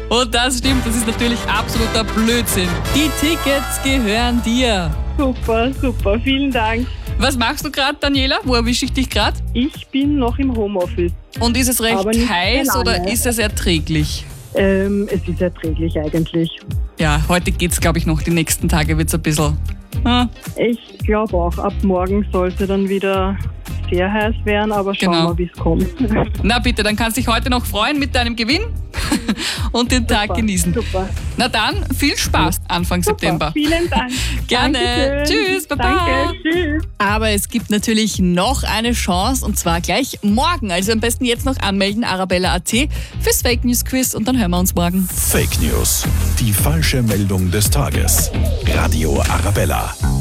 Und das stimmt, das ist natürlich absoluter Blödsinn. Die Tickets gehören dir. Super, super. Vielen Dank. Was machst du gerade, Daniela? Wo erwische ich dich gerade? Ich bin noch im Homeoffice. Und ist es recht Aber nicht heiß sehr lange. oder ist es erträglich? Es ist erträglich eigentlich. Ja, heute geht's, glaube ich, noch. Die nächsten Tage wird's ein bisschen... Ich glaube auch, ab morgen sollte dann wieder sehr heiß werden, aber schauen Genau. wir, wie es kommt. Na bitte, dann kannst du dich heute noch freuen mit deinem Gewinn und den Tag genießen. Super. Na dann, viel Spaß Anfang September. Vielen Dank. Gerne. Dankeschön. Tschüss, baba. Danke, tschüss. Aber es gibt natürlich noch eine Chance und zwar gleich morgen. Also am besten jetzt noch anmelden, arabella.at fürs Fake News Quiz und dann hören wir uns morgen. Fake News. Die falsche Meldung des Tages. Radio Arabella.